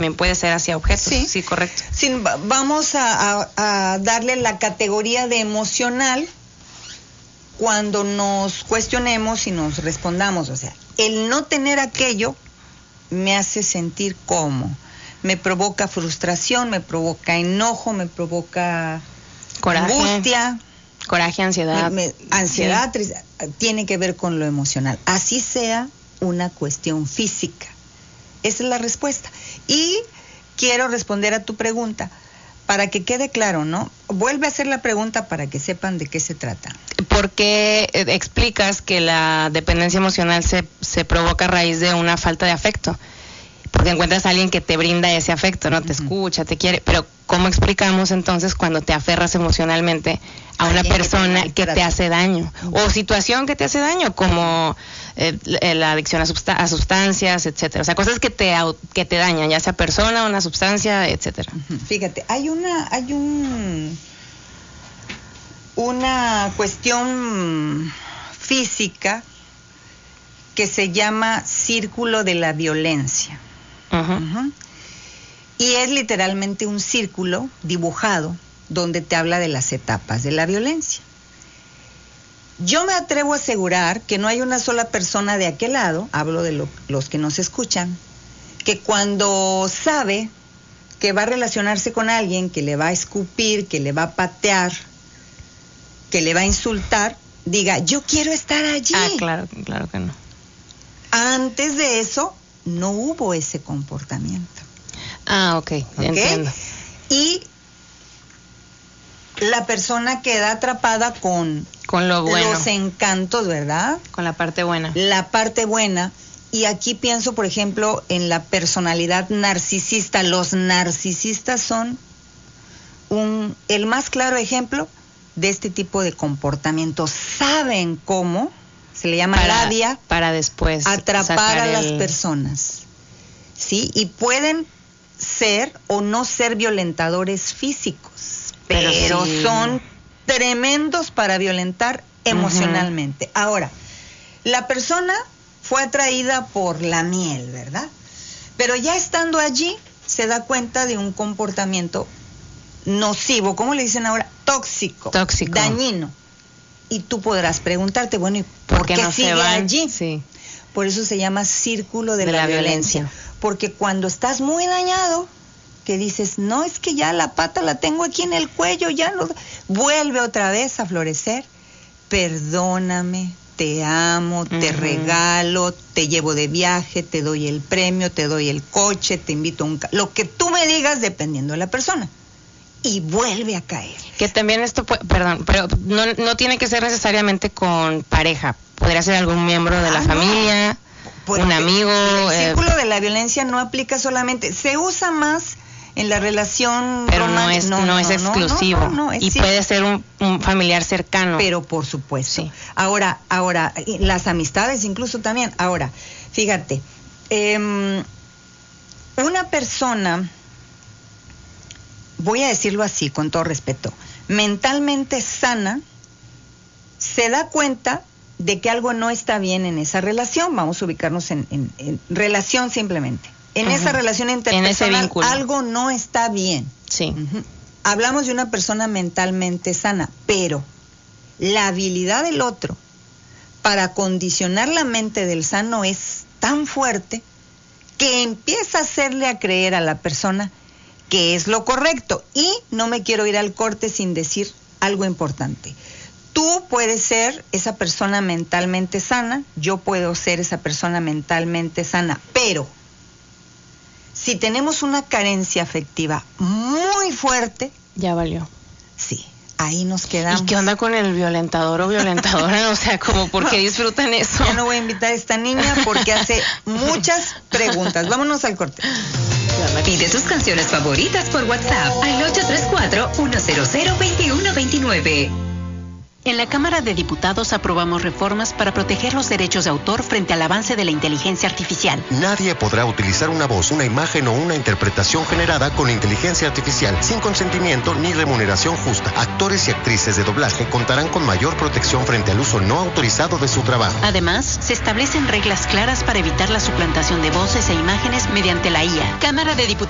también puede ser hacia objetos. Sí, correcto. Sí, vamos a darle la categoría de emocional cuando nos cuestionemos y nos respondamos. O sea, el no tener aquello me hace sentir como, me provoca frustración, me provoca enojo, me provoca coraje, angustia, coraje, ansiedad. Ansiedad, tiene que ver con lo emocional. Así sea una cuestión física. Esa es la respuesta. Y quiero responder a tu pregunta para que quede claro, ¿no? Vuelve a hacer la pregunta para que sepan de qué se trata. ¿Por qué explicas que la dependencia emocional se provoca a raíz de una falta de afecto? Porque encuentras a alguien que te brinda ese afecto, ¿no? Te escucha, te quiere, pero ¿cómo explicamos entonces cuando te aferras emocionalmente a una persona que te hace daño? O situación que te hace daño, como la adicción a sustancias, etcétera. O sea, cosas que te dañan, ya sea persona o una sustancia, etcétera. Fíjate, hay una cuestión física que se llama círculo de la violencia. Y es literalmente un círculo dibujado donde te habla de las etapas de la violencia. Yo me atrevo a asegurar que no hay una sola persona de aquel lado, hablo de los que nos escuchan, que cuando sabe que va a relacionarse con alguien, que le va a escupir, que le va a patear, que le va a insultar, diga, yo quiero estar allí. Claro que no. Antes de eso, no hubo ese comportamiento. Ok, entiendo. Y la persona queda atrapada con lo bueno, los encantos, ¿verdad? Con la parte buena. La parte buena. Y aquí pienso, por ejemplo, en la personalidad narcisista. Los narcisistas son el más claro ejemplo de este tipo de comportamiento. Saben cómo, se le llama labia, para después atrapar a las personas, ¿sí? Y pueden ser o no ser violentadores físicos, pero sí son tremendos para violentar emocionalmente. Ahora, la persona fue atraída por la miel, ¿verdad? Pero ya estando allí, se da cuenta de un comportamiento nocivo, ¿cómo le dicen ahora? Tóxico, dañino. Y tú podrás preguntarte, bueno, ¿y por qué no sigue allí? Sí. Por eso se llama círculo de la violencia. Porque cuando estás muy dañado, que dices, no, es que ya la pata la tengo aquí en el cuello, ya no, vuelve otra vez a florecer. Perdóname, te amo, te regalo, te llevo de viaje, te doy el premio, te doy el coche, te invito a lo que tú me digas dependiendo de la persona. Y vuelve a caer. Que también esto, perdón, pero no tiene que ser necesariamente con pareja. Podría ser algún miembro de la familia, un amigo. El círculo de la violencia no aplica solamente, se usa más en la relación pero no es exclusivo. Y puede ser un familiar cercano. Pero por supuesto. Sí. Ahora, las amistades incluso también. Ahora, fíjate, una persona, voy a decirlo así, con todo respeto, mentalmente sana, se da cuenta de que algo no está bien en esa relación. Vamos a ubicarnos en relación simplemente. En esa relación interpersonal, algo no está bien. Sí. Hablamos de una persona mentalmente sana, pero la habilidad del otro para condicionar la mente del sano es tan fuerte que empieza a hacerle a creer a la persona que es lo correcto. Y no me quiero ir al corte sin decir algo importante. Tú puedes ser esa persona mentalmente sana, yo puedo ser esa persona mentalmente sana, pero si tenemos una carencia afectiva muy fuerte, ya valió. Sí, ahí nos quedamos. ¿Y qué onda con el violentador o violentadora? O sea, como ¿por qué disfrutan eso? Yo no voy a invitar a esta niña porque hace muchas preguntas. Vámonos al corte. Pide tus canciones favoritas por WhatsApp al 834-100-2129. En la Cámara de Diputados aprobamos reformas para proteger los derechos de autor frente al avance de la inteligencia artificial. Nadie podrá utilizar una voz, una imagen o una interpretación generada con inteligencia artificial sin consentimiento ni remuneración justa. Actores y actrices de doblaje contarán con mayor protección frente al uso no autorizado de su trabajo. Además, se establecen reglas claras para evitar la suplantación de voces e imágenes mediante la IA. Cámara de Diputados.